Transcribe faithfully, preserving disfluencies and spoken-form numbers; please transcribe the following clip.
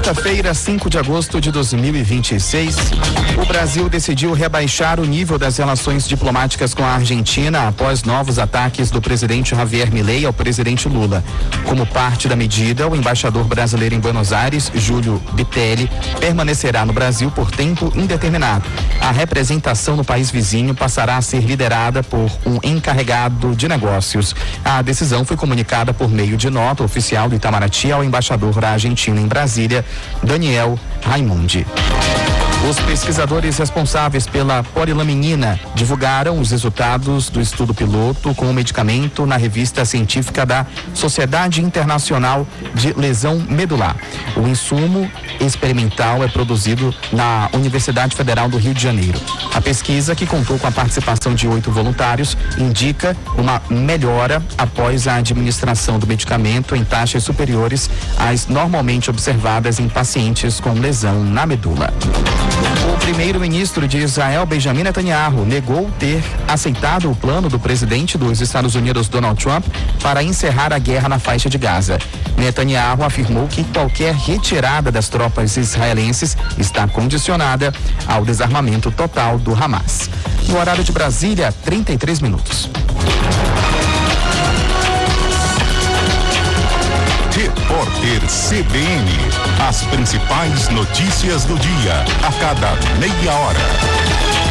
quinta-feira, cinco de agosto de dois mil e vinte e seis, o Brasil decidiu rebaixar o nível das relações diplomáticas com a Argentina após novos ataques do presidente Javier Milei ao presidente Lula. Como parte da medida, o embaixador brasileiro em Buenos Aires, Júlio Bitelli, permanecerá no Brasil por tempo indeterminado. A representação no país vizinho passará a ser liderada por um encarregado de negócios. A decisão foi comunicada por meio de nota oficial do Itamaraty ao embaixador da Argentina em Brasília, Daniel Raimundi. Os pesquisadores responsáveis pela polilaminina divulgaram os resultados do estudo piloto com o medicamento na revista científica da Sociedade Internacional de Lesão Medular. O insumo experimental é produzido na Universidade Federal do Rio de Janeiro. A pesquisa, que contou com a participação de oito voluntários, indica uma melhora após a administração do medicamento em taxas superiores às normalmente observadas em pacientes com lesão na medula. O primeiro-ministro de Israel, Benjamin Netanyahu, negou ter aceitado o plano do presidente dos Estados Unidos, Donald Trump, para encerrar a guerra na faixa de Gaza. Netanyahu afirmou que qualquer retirada das tropas israelenses está condicionada ao desarmamento total do Hamas. No horário de Brasília, trinta e três minutos. Repórter C B N. As principais notícias do dia, a cada meia hora.